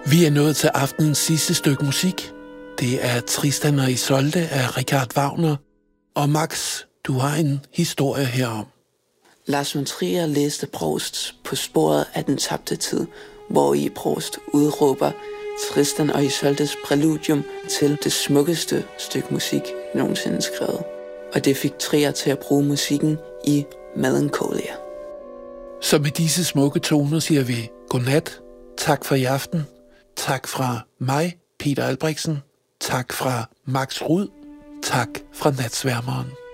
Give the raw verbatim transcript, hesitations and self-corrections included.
Vi er nået til aftenens sidste stykke musik. Det er Tristan og Isolde af Richard Wagner. Og Max, du har en historie herom. Lars von Trier læste Prousts På sporet af den tabte tid, hvor i Proust udråber Tristan og Isoldes præludium til det smukkeste stykke musik nogensinde skrevet. Og det fik Trier til at bruge musikken i Melancholia. Så med disse smukke toner siger vi godnat, tak for i aften, tak fra mig, Peter Albrechtsen, tak fra Max Rud, tak fra Natsværmeren.